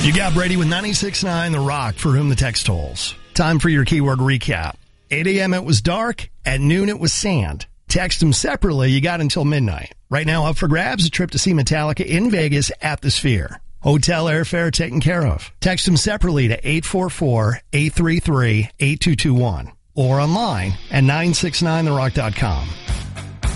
You got Brady with 96.9 The Rock, for whom the text tolls. Time for your keyword recap. 8 a.m. it was dark. At noon it was sand. Text them separately. You got until midnight. Right now up for grabs, a trip to see Metallica in Vegas at the Sphere. Hotel airfare taken care of. Text them separately to 844-833-8221 or online at 969therock.com.